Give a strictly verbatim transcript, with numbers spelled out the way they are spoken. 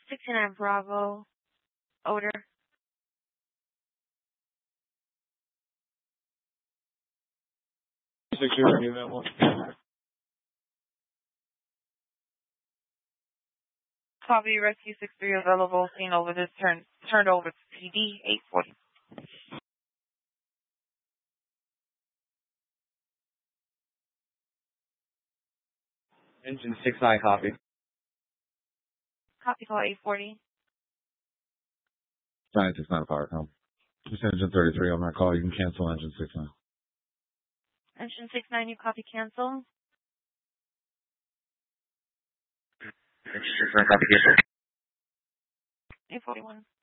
sixty-nine Bravo. Odor. Security, that one. Copy, Rescue six three available. Seen over this turn turned over to P D eight forty. Engine six nine, copy. Copy call eight forty. nine six nine power com. Just engine thirty-three on that call. You can cancel engine six nine. Engine six nine, you copy cancel. Engine six nine, copy cancel. eight forty-one.